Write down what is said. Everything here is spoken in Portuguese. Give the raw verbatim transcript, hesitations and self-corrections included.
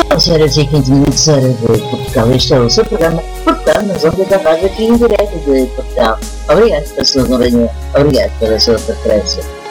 Então, senhoras e quinze minutos, hora de Portugal. Este é o seu programa Portugal nas ondas da rádio aqui em direto de Portugal. Obrigado pela sua companhia, obrigado pela sua preferência.